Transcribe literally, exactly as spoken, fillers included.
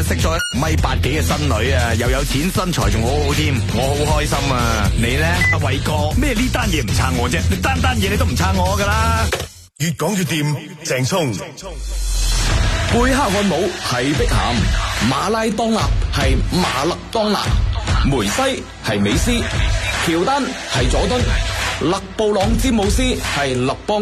識咗米八幾嘅新女啊，又有錢身材仲好好添，我好開心啊！你咧，阿偉哥，咩呢單嘢唔撐我啫？你單單嘢你都唔撐我噶啦！ 越講越掂，鄭聰。 貝克漢姆係碧咸，馬拉當納係馬勒當拿，梅西係美斯，喬丹係佐敦，勒布朗詹姆斯係勒邦。